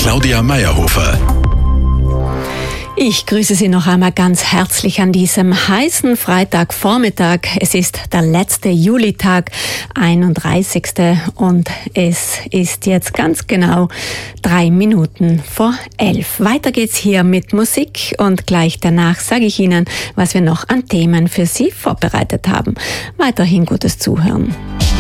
Claudia Meyerhofer. Ich grüße Sie noch einmal ganz herzlich an diesem heißen Freitagvormittag. Es ist der letzte Julitag, 31. und es ist jetzt ganz genau 3 Minuten vor 11. Weiter geht's hier mit Musik und gleich danach sage ich Ihnen, was wir noch an Themen für Sie vorbereitet haben. Weiterhin gutes Zuhören.